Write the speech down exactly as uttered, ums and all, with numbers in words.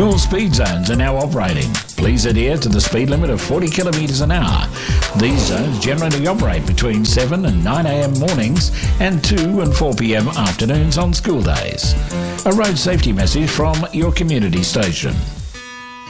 Dual speed zones are now operating. Please adhere to the speed limit of forty kilometres an hour. These zones generally operate between seven and nine a m mornings and two and four p m afternoons on school days. A road safety message from your community station.